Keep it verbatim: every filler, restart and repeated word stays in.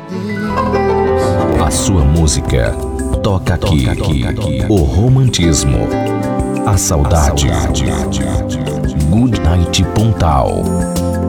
A sua música toca aqui, aqui, aqui. O romantismo, a saudade. Good Night Pontal.